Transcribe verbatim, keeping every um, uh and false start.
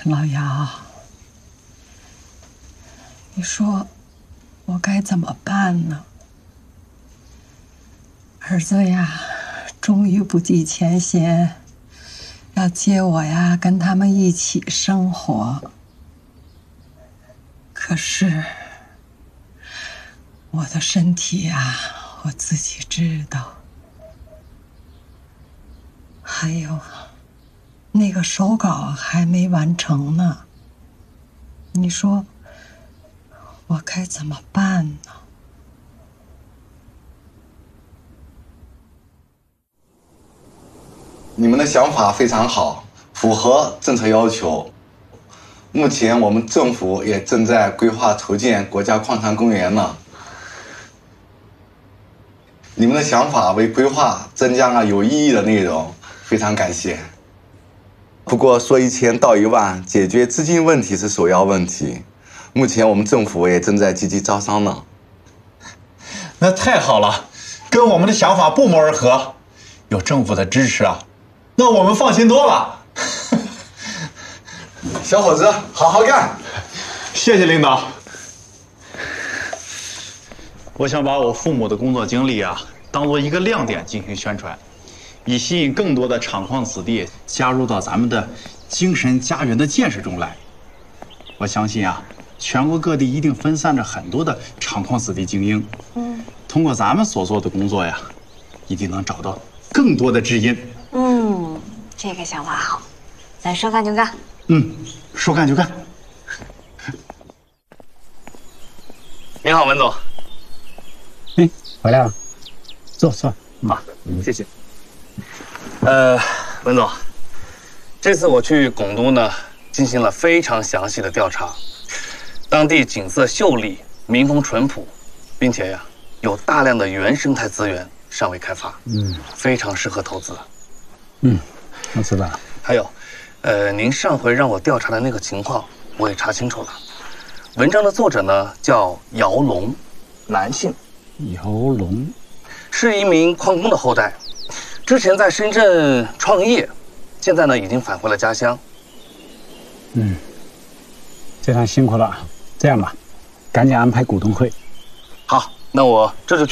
老姚，你说我该怎么办呢？儿子呀，终于不计前嫌，要接我呀，跟他们一起生活。可是我的身体呀，我自己知道。还有，那个手稿还没完成呢。你说我该怎么办呢？ 你们的想法非常好，符合政策要求。目前我们政府也正在规划筹建国家矿产公园呢。你们的想法为规划增加了有意义的内容，非常感谢。不过说一千道一万，解决资金问题是首要问题。目前我们政府也正在积极招商呢。 那太好了，跟我们的想法不谋而合。有政府的支持啊，那我们放心多了。 小伙子，好好干！ 谢谢领导。 我想把我父母的工作经历啊，当做一个亮点进行宣传，以吸引更多的厂矿子弟加入到咱们的精神家园的建设中来。我相信啊，全国各地一定分散着很多的厂矿子弟精英。嗯，通过咱们所做的工作呀，一定能找到更多的知音。 嗯，这个想法好，咱说干就干。 嗯，说干就干。 你好，文总。 哎，回来了，坐坐。 啊，谢谢。呃，文总，这次我去拱都呢，进行了非常详细的调查，当地景色秀丽，民风淳朴，并且呀，有大量的原生态资源尚未开发，嗯，非常适合投资。 嗯，我知道了。 还有，呃，您上回让我调查的那个情况，我也查清楚了。文章的作者呢叫姚龙，男性。 姚龙是一名矿工的后代，之前在深圳创业，现在呢已经返回了家乡。 嗯，非常辛苦了。这样吧，赶紧安排股东会。 好，那我这就去。